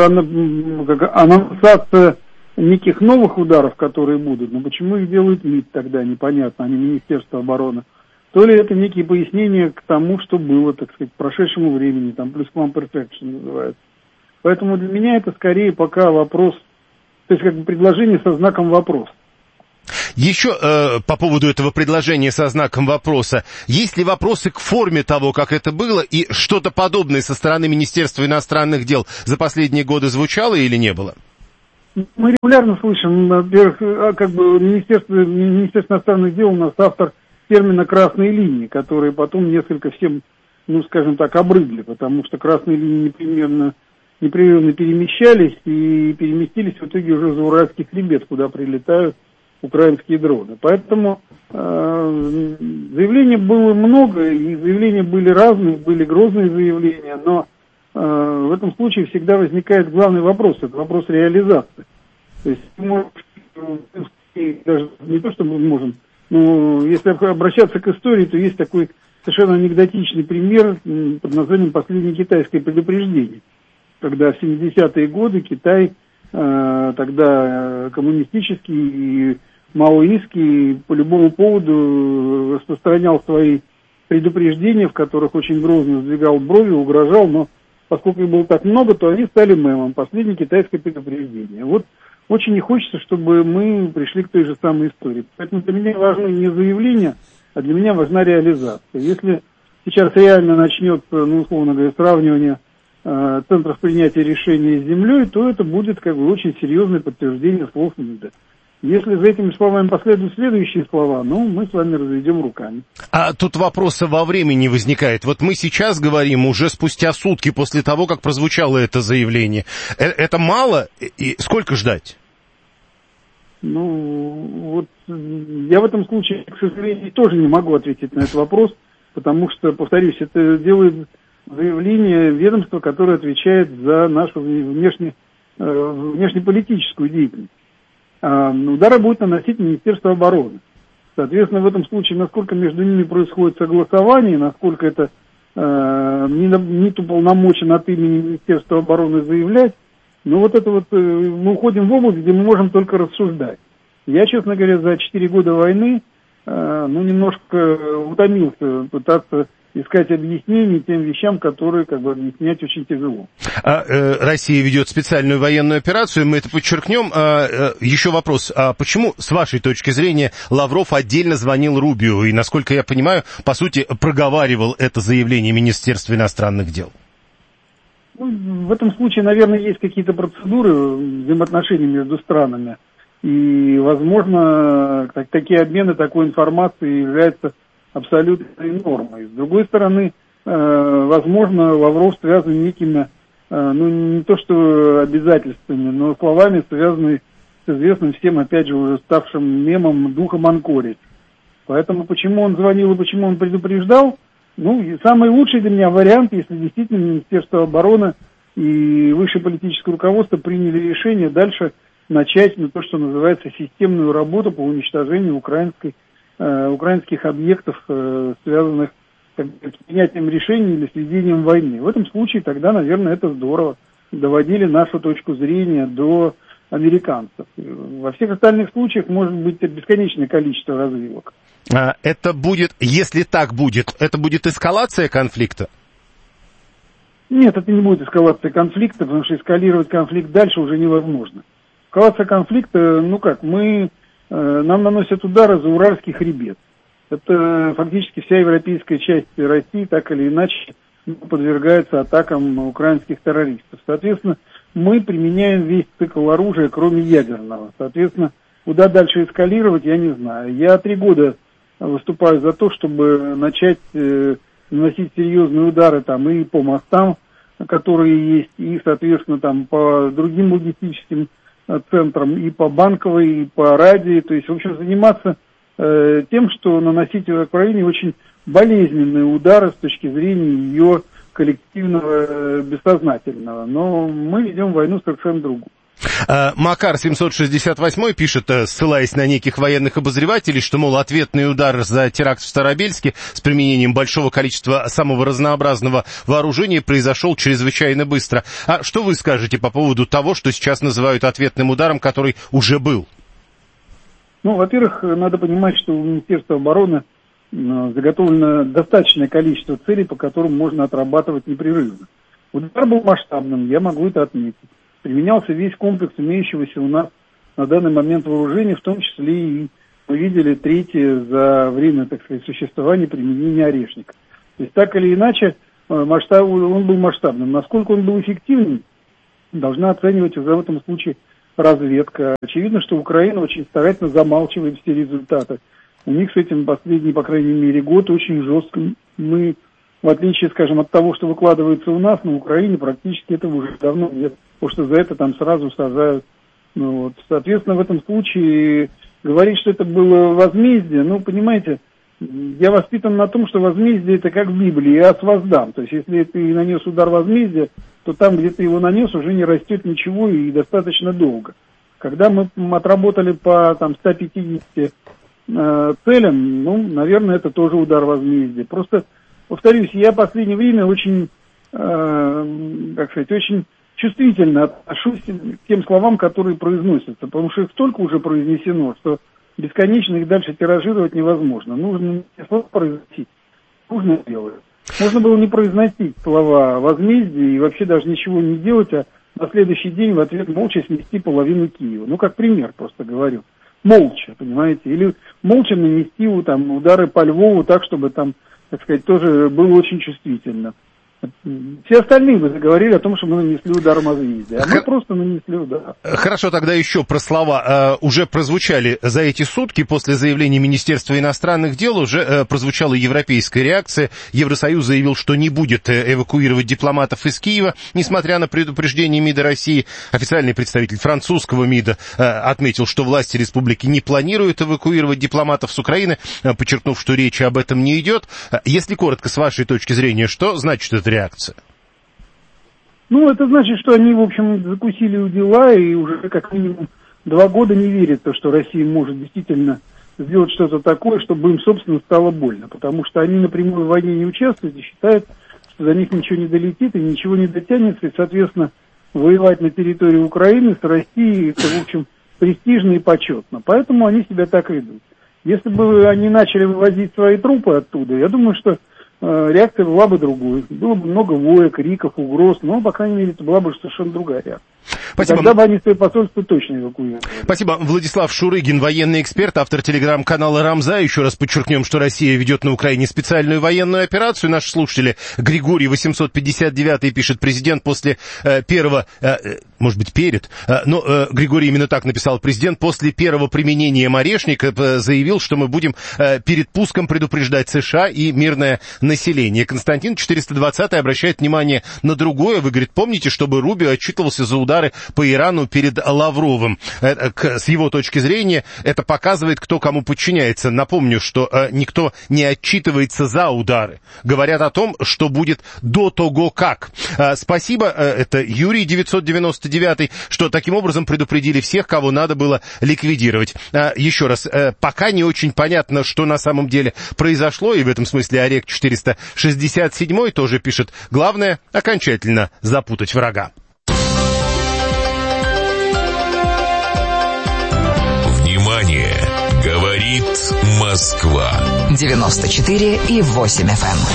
анонсация неких новых ударов, которые будут, но почему их делает МИД тогда, непонятно, а не Министерство обороны. То ли это некие пояснения к тому, что было, так сказать, к прошедшему времени, там, plusquamperfection называется. Поэтому для меня это скорее пока вопрос, то есть как бы предложение со знаком вопроса. Еще э, по поводу этого предложения со знаком вопроса, есть ли вопросы к форме того, как это было, и что-то подобное со стороны Министерства иностранных дел за последние годы звучало или не было? Мы регулярно слышим, во-первых, как бы Министерство, Министерство иностранных дел у нас автор термина «красные линии», которые потом несколько всем, ну, скажем так, обрыдли, потому что красные линии непременно, непрерывно перемещались и переместились в итоге уже за Уральский хребет, куда прилетают украинские дроны. Поэтому э, заявлений было много, и заявления были разные, были грозные заявления, но э, в этом случае всегда возникает главный вопрос, это вопрос реализации. То есть мы, даже не то, что мы можем, но если обращаться к истории, то есть такой совершенно анекдотичный пример под названием «Последнее китайское предупреждение», когда в семидесятые годы Китай, э, тогда коммунистический и маоистский, по любому поводу распространял свои предупреждения, в которых очень грозно сдвигал брови, угрожал, но поскольку их было так много, то они стали мемом. Последнее китайское предупреждение. Вот очень не хочется, чтобы мы пришли к той же самой истории. Поэтому для меня важны не заявления, а для меня важна реализация. Если сейчас реально начнется, ну, условно говоря, сравнивание э, центров принятия решений с землей, то это будет как бы очень серьезное подтверждение слов МИДа. Если за этими словами последуют следующие слова, ну, мы с вами разведем руками. А тут вопрос во времени возникает. Вот мы сейчас говорим уже спустя сутки после того, как прозвучало это заявление. Это мало? И сколько ждать? Ну, вот я в этом случае, к сожалению, тоже не могу ответить на этот вопрос, потому что, повторюсь, это делает заявление ведомства, которое отвечает за нашу внешне, внешнеполитическую деятельность. Удары будет наносить Министерство обороны. Соответственно, в этом случае, насколько между ними происходит согласование, насколько это э, МИД уполномочен от имени Министерства обороны заявлять, ну вот это вот э, мы уходим в область, где мы можем только рассуждать. Я, честно говоря, за четыре года войны э, ну немножко утомился пытаться искать объяснения тем вещам, которые как бы объяснять очень тяжело. А, э, Россия ведет специальную военную операцию, мы это подчеркнем. А, э, еще вопрос, а почему, с вашей точки зрения, Лавров отдельно звонил Рубио и, насколько я понимаю, по сути, проговаривал это заявление Министерства иностранных дел? Ну, в этом случае, наверное, есть какие-то процедуры взаимоотношений между странами, и, возможно, так, такие обмены такой информацией являются абсолютной нормой. С другой стороны, э, возможно, Лавров связан некими, э, ну, не то что обязательствами, но словами, связанными с известным всем, опять же, уже ставшим мемом духом Анкоридж. Поэтому почему он звонил и почему он предупреждал? Ну, и самый лучший для меня вариант, если действительно Министерство обороны и высшее политическое руководство приняли решение дальше начать, ну, то, что называется, системную работу по уничтожению украинской украинских объектов, связанных с принятием решений или сведением войны. В этом случае тогда, наверное, это здорово. Доводили нашу точку зрения до американцев. Во всех остальных случаях может быть бесконечное количество развилок. А это будет, если так будет, это будет эскалация конфликта? Нет, это не будет эскалация конфликта, потому что эскалировать конфликт дальше уже невозможно. Эскалация конфликта, ну как, мы... Нам наносят удары за Уральский хребет. Это фактически вся европейская часть России так или иначе подвергается атакам украинских террористов. Соответственно, мы применяем весь цикл оружия, кроме ядерного. Соответственно, куда дальше эскалировать, я не знаю. Я три года выступаю за то, чтобы начать э, наносить серьезные удары там и по мостам, которые есть, и, соответственно, там по другим логистическим центрам, и по банковой, и по радио, то есть, в общем, заниматься э, тем, что наносить в Украине очень болезненные удары с точки зрения ее коллективного э, бессознательного. Но мы ведем войну совершенно другую. Макар семьсот шестьдесят восемь пишет, ссылаясь на неких военных обозревателей, что, мол, ответный удар за теракт в Старобельске с применением большого количества самого разнообразного вооружения произошел чрезвычайно быстро. А что вы скажете по поводу того, что сейчас называют ответным ударом, который уже был? Ну, во-первых, надо понимать, что у Министерства обороны заготовлено достаточное количество целей, по которым можно отрабатывать непрерывно. Удар был масштабным, я могу это отметить. Применялся весь комплекс имеющегося у нас на данный момент вооружения, в том числе и мы видели третье за время, так сказать, существования применения «Орешника». То есть так или иначе масштаб, он был масштабным. Насколько он был эффективным, должна оценивать уже в этом случае разведка. Очевидно, что Украина очень старательно замалчивает все результаты. У них с этим последний, по крайней мере, год очень жестко. Мы, в отличие, скажем, от того, что выкладывается у нас, на Украине практически этого уже давно нет. Потому что за это там сразу сажают. Ну, вот. Соответственно, в этом случае говорить, что это было возмездие, ну, понимаете, я воспитан на том, что возмездие это как в Библии, я воздам. То есть, если ты нанес удар возмездия, то там, где ты его нанес, уже не растет ничего и достаточно долго. Когда мы отработали по там, ста пятидесяти э, целям, ну, наверное, это тоже удар возмездия. Просто, повторюсь, я в последнее время очень, э, как сказать, очень чувствительно отношусь к тем словам, которые произносятся, потому что их столько уже произнесено, что бесконечно их дальше тиражировать невозможно. Нужно слова произносить, нужно делать. Можно было не произносить слова возмездия и вообще даже ничего не делать, а на следующий день в ответ молча снести половину Киева. Ну, как пример просто говорю. Молча, понимаете? Или молча нанести там, удары по Львову так, чтобы там, так сказать, тоже было очень чувствительно. Все остальные бы заговорили о том, что мы нанесли удар возмездия, а мы просто нанесли удар. Хорошо, тогда еще про слова. Уже прозвучали за эти сутки, после заявления Министерства иностранных дел, уже прозвучала европейская реакция. Евросоюз заявил, что не будет эвакуировать дипломатов из Киева, несмотря на предупреждение МИДа России. Официальный представитель французского МИДа отметил, что власти республики не планируют эвакуировать дипломатов с Украины, подчеркнув, что речи об этом не идет. Если коротко, с вашей точки зрения, что значит это реакция? Ну, это значит, что они, в общем, закусили у дела и уже как минимум два года не верят в то, что Россия может действительно сделать что-то такое, чтобы им, собственно, стало больно. Потому что они напрямую в войне не участвуют и считают, что за них ничего не долетит и ничего не дотянется. И, соответственно, воевать на территории Украины с Россией, это, в общем, престижно и почетно. Поэтому они себя так ведут. Если бы они начали вывозить свои трупы оттуда, я думаю, что реакция была бы другой. Было бы много воек, криков, угроз, но, по крайней мере, это была бы совершенно другая реакция. Спасибо. Тогда бы они свои посольства точно эвакуировали. Спасибо. Владислав Шурыгин, военный эксперт, автор телеграм-канала «Рамза». Еще раз подчеркнем, что Россия ведет на Украине специальную военную операцию. Наши слушатели Григорий восемьсот пятьдесят девять пишет: президент после э, первого, э, может быть, перед, э, но э, Григорий именно так написал: президент после первого применения «Орешника» э, заявил, что мы будем э, перед пуском предупреждать США и мирное население. Константин четыреста двадцатый обращает внимание на другое. Вы, говорит, помните, чтобы Рубио отчитывался за удары по Ирану перед Лавровым. С его точки зрения, это показывает, кто кому подчиняется. Напомню, что никто не отчитывается за удары. Говорят о том, что будет до того как. Спасибо, это Юрий девятьсот девяносто девять, что таким образом предупредили всех, кого надо было ликвидировать. Еще раз, пока не очень понятно, что на самом деле произошло, и в этом смысле Орек четыреста шестьдесят семь тоже пишет: главное — окончательно запутать врага. Внимание! Говорит Москва. девяносто четыре и восемь эф эм.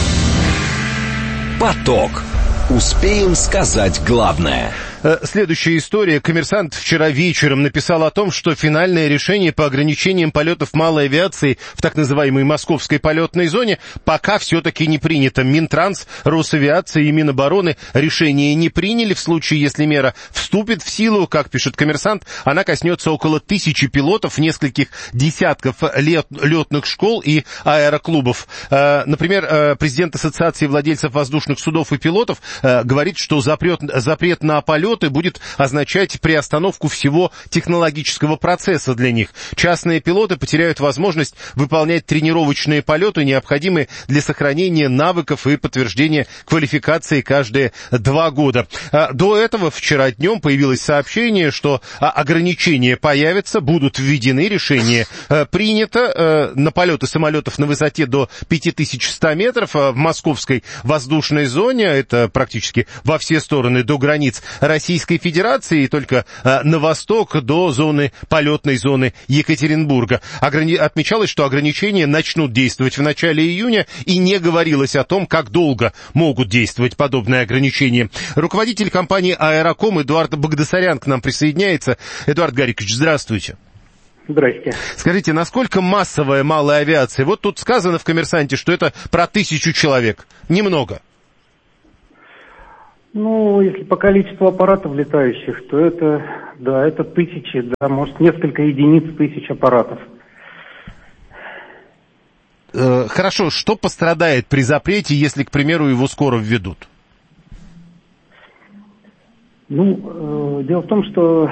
Поток. Успеем сказать главное. Следующая история. «Коммерсант» вчера вечером написал о том, что финальное решение по ограничениям полетов малой авиации в так называемой московской полетной зоне пока все-таки не принято. Минтранс, Росавиация и Минобороны решение не приняли. В случае, если мера вступит в силу, как пишет «Коммерсант», она коснется около тысячи пилотов, нескольких десятков лет, летных школ и аэроклубов. Например, президент Ассоциации владельцев воздушных судов и пилотов говорит, что запрет, запрет на полет полеты будет означать приостановку всего технологического процесса для них. Частные пилоты потеряют возможность выполнять тренировочные полеты, необходимые для сохранения навыков и подтверждения квалификации каждые два года. До этого вчера днем появилось сообщение, что ограничения появятся, будут введены, решение принято на полеты самолетов на высоте до пять тысяч сто метров в московской воздушной зоне, это практически во все стороны до границ Российской Федерации, и только на восток до зоны, полетной зоны Екатеринбурга. Ограни... Отмечалось, что ограничения начнут действовать в начале июня, и не говорилось о том, как долго могут действовать подобные ограничения. Руководитель компании «Аэроком» Эдуард Багдасарян к нам присоединяется. Эдуард Гарикович, здравствуйте. Здрасте. Скажите, насколько массовая малая авиация? Вот тут сказано в «Коммерсанте», что это про тысячу человек. Немного. Ну, если по количеству аппаратов летающих, то это, да, это тысячи, да, может, несколько единиц тысяч аппаратов. Э, хорошо, что пострадает при запрете, если, к примеру, его скоро введут? Ну, э, дело в том, что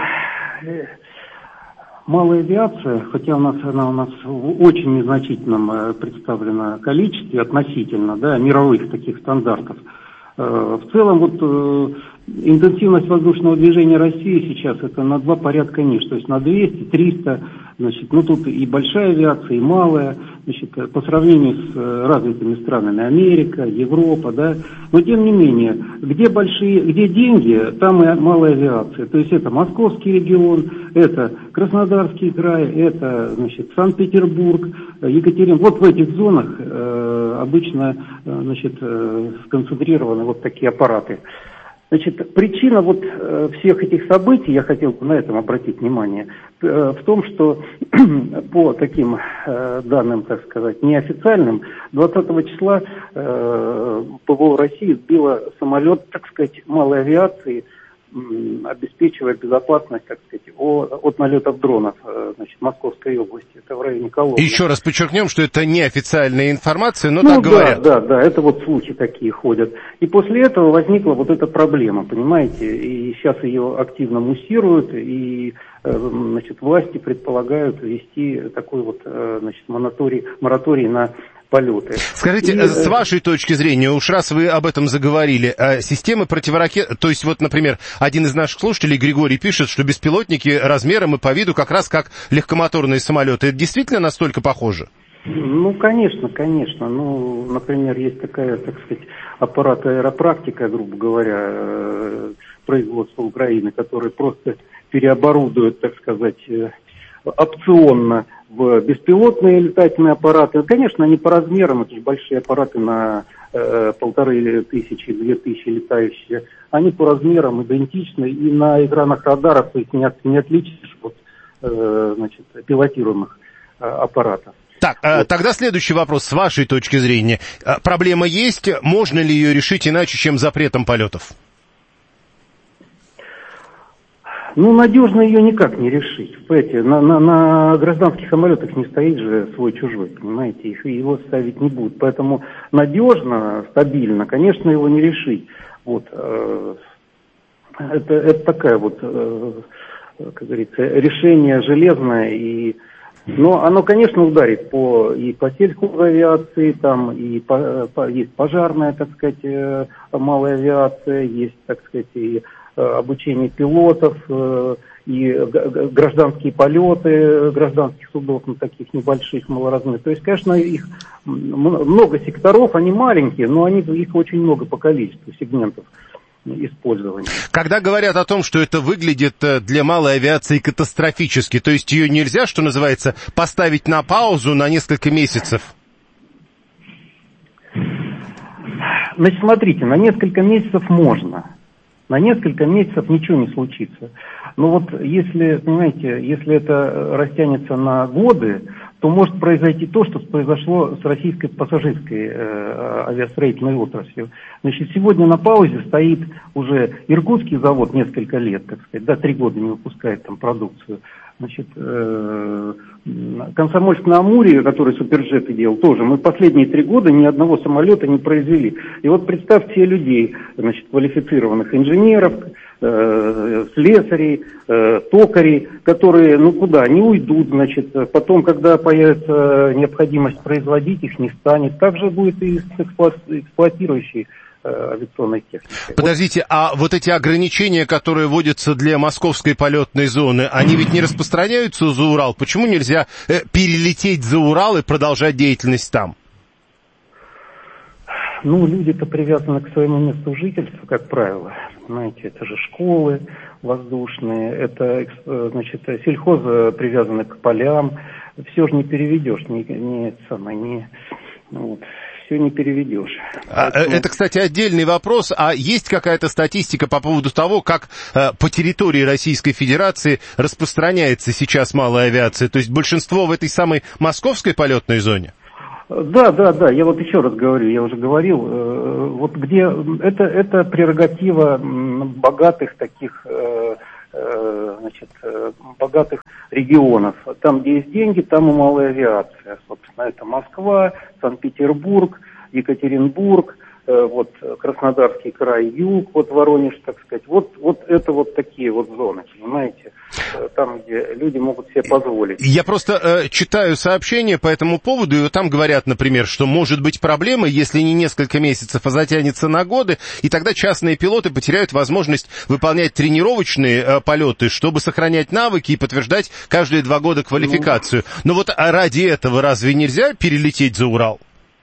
малая авиация, хотя у нас она у нас в очень незначительном представлена количестве относительно, да, мировых таких стандартов. В целом, вот интенсивность воздушного движения России сейчас это на два порядка ниже, то есть на двести триста, значит, ну тут и большая авиация, и малая, значит, по сравнению с развитыми странами Америка, Европа, да, но тем не менее, где большие, где деньги, там и малая авиация, то есть это Московский регион, это Краснодарский край, это, значит, Санкт-Петербург, Екатеринбург, вот в этих зонах э, обычно, э, значит, э, сконцентрированы вот такие аппараты. Значит, причина вот э, всех этих событий, я хотел бы на этом обратить внимание, э, в том, что по таким э, данным, так сказать, неофициальным, двадцатого числа э, ПВО России сбило самолет, так сказать, малой авиации, обеспечивая безопасность, так сказать, от налетов дронов, значит, Московской области, это в районе Коломны. Еще раз подчеркнем, что это неофициальная информация, но ну, так да, говорят. Да, да, это вот слухи такие ходят. И после этого возникла вот эта проблема, понимаете, и сейчас ее активно муссируют, и, значит, власти предполагают ввести такой вот, значит, мораторий, мораторий на полеты. Скажите, и, с вашей точки зрения, уж раз вы об этом заговорили, системы противоракет, то есть вот, например, один из наших слушателей, Григорий, пишет, что беспилотники размером и по виду как раз как легкомоторные самолеты. Это действительно настолько похоже? Ну, конечно, конечно. Ну, например, есть такая, так сказать, аппарат аэропрактика, грубо говоря, производства Украины, который просто переоборудуют, так сказать, опционно в беспилотные летательные аппараты. Конечно, они по размерам, это же большие аппараты на э, полторы тысячи, две тысячи летающие. Они по размерам идентичны, и на экранах радаров их не, от, не отличишь от э, значит, пилотируемых э, аппаратов. Так, вот. Тогда следующий вопрос с вашей точки зрения. Проблема есть, можно ли ее решить иначе, чем запретом полетов? Ну, надежно ее никак не решить. Понимаете, на, на, на гражданских самолетах не стоит же свой-чужой, понимаете, их, его ставить не будут. Поэтому надежно, стабильно, конечно, его не решить. Вот, э, это, это такая вот, э, как говорится, решение железное, и, но оно, конечно, ударит по, и по сельхозавиации, там, и по, по, есть пожарная, так сказать, э, малая авиация, есть, так сказать, и обучение пилотов, и гражданские полеты гражданских судов на таких небольших, малоразмерных. То есть, конечно, их много секторов, они маленькие, но они, их очень много по количеству сегментов использования. Когда говорят о том, что это выглядит для малой авиации катастрофически, то есть ее нельзя, что называется, поставить на паузу на несколько месяцев? Значит, смотрите, на несколько месяцев можно. На несколько месяцев ничего не случится. Но вот если, понимаете, если это растянется на годы, то может произойти то, что произошло с российской пассажирской э, авиастроительной отраслью. Значит, сегодня на паузе стоит уже Иркутский завод несколько лет, так сказать, да, три года не выпускает там продукцию. Значит, э, Комсомольск на Амуре, который суперджеты делал, тоже мы последние три года ни одного самолета не произвели. И вот представьте себе людей, значит, квалифицированных инженеров, э, слесарей, э, токарей, которые, ну куда, они уйдут, значит, потом, когда появится необходимость производить, их не станет. Так же будет и с эксплуат- эксплуатирующей авиационной техники. Подождите, а вот эти ограничения, которые вводятся для московской полетной зоны, они ведь не распространяются за Урал? Почему нельзя э, перелететь за Урал и продолжать деятельность там? Ну, люди-то привязаны к своему месту жительства, как правило. Знаете, это же школы воздушные, это, значит, сельхозы привязаны к полям. Все же не переведешь, не, не, самое, не, вот. Все не переведешь. А, Поэтому... Это, кстати, отдельный вопрос. А есть какая-то статистика по поводу того, как э, по территории Российской Федерации распространяется сейчас малая авиация? То есть большинство в этой самой московской полетной зоне? Да, да, да. Я вот еще раз говорю, я уже говорил, э, вот где это, это прерогатива богатых таких, э, э, значит, э, богатых регионов. Там, где есть деньги, там и малая авиация. Собственно, это Москва, Санкт-Петербург, Екатеринбург, э, вот Краснодарский край, юг, вот Воронеж, так сказать. Вот, вот это вот такие вот зоны, понимаете, э, там, где люди могут себе позволить. Я просто э, читаю сообщения по этому поводу, и там говорят, например, что может быть проблема, если не несколько месяцев, а затянется на годы, и тогда частные пилоты потеряют возможность выполнять тренировочные э, полеты, чтобы сохранять навыки и подтверждать каждые два года квалификацию. Ну, Но вот а ради этого разве нельзя перелететь за Урал?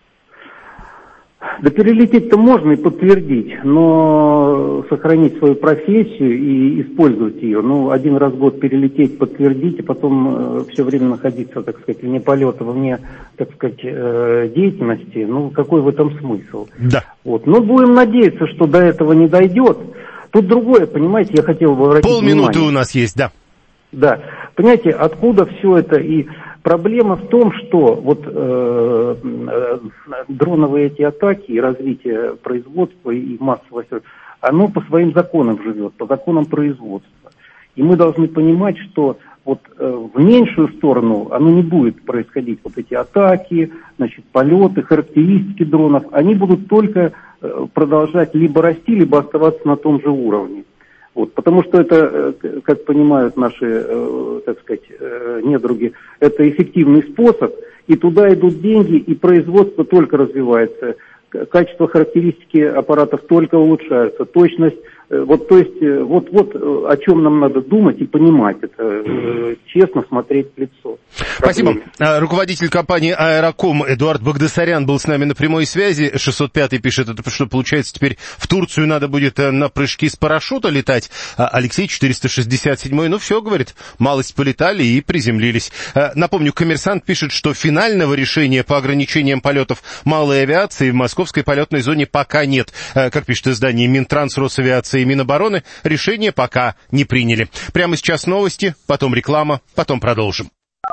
Да перелететь-то можно и подтвердить, но сохранить свою профессию и использовать ее. Ну, один раз в год перелететь, подтвердить, и потом э, все время находиться, так сказать, вне полета, вне, так сказать, э, деятельности. Ну, какой в этом смысл? Да. Вот. Но будем надеяться, что до этого не дойдет. Тут другое, понимаете, я хотел бы обратить внимание. Полминуты у нас есть, да. Да. Понимаете, откуда все это? И проблема в том, что вот э, э, дроновые эти атаки и развитие производства и массовость, оно по своим законам живет, по законам производства. И мы должны понимать, что вот э, в меньшую сторону оно не будет происходить. Вот эти атаки, значит, полеты, характеристики дронов, они будут только э, продолжать либо расти, либо оставаться на том же уровне. Вот, потому что это, как понимают наши, э, так сказать, э, недруги, это эффективный способ, и туда идут деньги, и производство только развивается, качество характеристики аппаратов только улучшаются, точность, э, вот, то есть, э, вот, вот о чем нам надо думать и понимать, это э, честно смотреть в лицо. Спасибо. Руководитель компании «Аэроком» Эдуард Багдасарян был с нами на прямой связи. шестьсот пятый пишет, это что, получается, теперь в Турцию надо будет на прыжки с парашюта летать? Алексей четыреста шестьдесят седьмой, ну все, говорит, малость полетали и приземлились. Напомню, «Коммерсант» пишет, что финального решения по ограничениям полетов малой авиации в московской полетной зоне пока нет. Как пишет издание Минтранс, Росавиация и Минобороны, решение пока не приняли. Прямо сейчас новости, потом реклама, потом продолжим.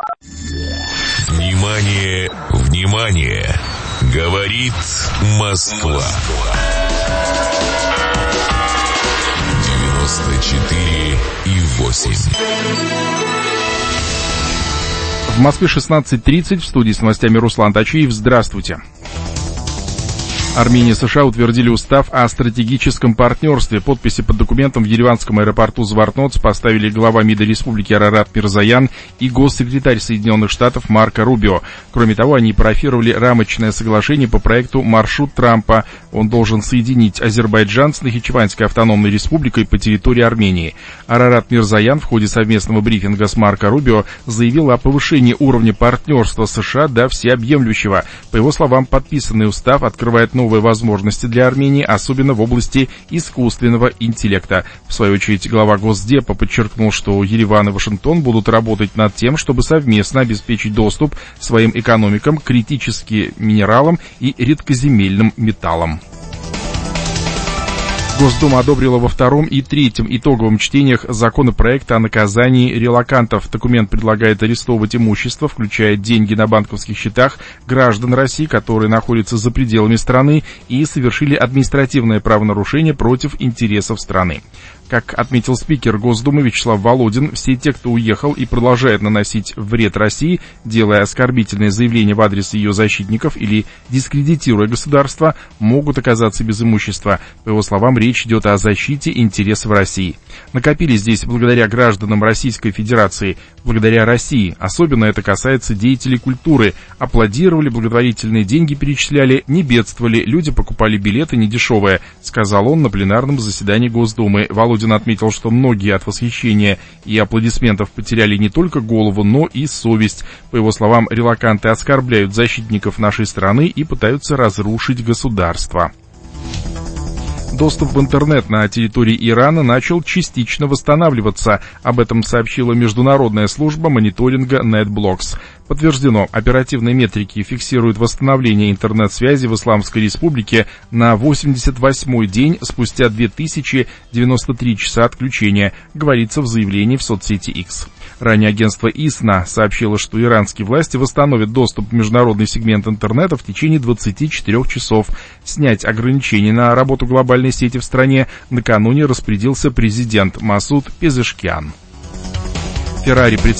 Внимание, внимание! Говорит Москва. девяносто четыре и восемь. В Москве шестнадцать тридцать, в студии с новостями Руслан Тачиев. Здравствуйте. Армения и США утвердили устав о стратегическом партнерстве. Подписи под документом в ереванском аэропорту Звартноц поставили глава МИДа республики Арарат Мирзоян и госсекретарь Соединенных Штатов Марко Рубио. Кроме того, они парафировали рамочное соглашение по проекту «Маршрут Трампа». Он должен соединить Азербайджан с Нахичеванской автономной республикой по территории Армении. Арарат Мирзоян в ходе совместного брифинга с Марко Рубио заявил о повышении уровня партнерства США до всеобъемлющего. По его словам, подписанный устав открывает новые возможности для Армении, особенно в области искусственного интеллекта. В свою очередь, глава Госдепа подчеркнул, что Ереван и Вашингтон будут работать над тем, чтобы совместно обеспечить доступ своим экономикам к критическим минералам и редкоземельным металлам. Госдума одобрила во втором и третьем итоговом чтениях законопроект о наказании релокантов. Документ предлагает арестовывать имущество, включая деньги на банковских счетах граждан России, которые находятся за пределами страны и совершили административное правонарушение против интересов страны. Как отметил спикер Госдумы Вячеслав Володин, все те, кто уехал и продолжает наносить вред России, делая оскорбительные заявления в адрес ее защитников или дискредитируя государство, могут оказаться без имущества. По его словам, речь речь идет о защите интересов России. Накопили здесь благодаря гражданам Российской Федерации, благодаря России. Особенно это касается деятелей культуры. Аплодировали, благотворительные деньги перечисляли, не бедствовали, люди покупали билеты недешевые, сказал он на пленарном заседании Госдумы. Володин отметил, что многие от восхищения и аплодисментов потеряли не только голову, но и совесть. По его словам, релаканты оскорбляют защитников нашей страны и пытаются разрушить государство. Доступ в интернет на территории Ирана начал частично восстанавливаться. Об этом сообщила международная служба мониторинга NetBlocks. Подтверждено, оперативные метрики фиксируют восстановление интернет-связи в Исламской Республике на восемьдесят восьмой день спустя две тысячи девяносто три часа отключения, говорится в заявлении в соцсети X. Ранее агентство ИСНА сообщило, что иранские власти восстановят доступ в международный сегмент интернета в течение двадцати четырёх часов. Снять ограничения на работу глобальной сети в стране накануне распорядился президент Масуд Пезешкиан. Феррари представил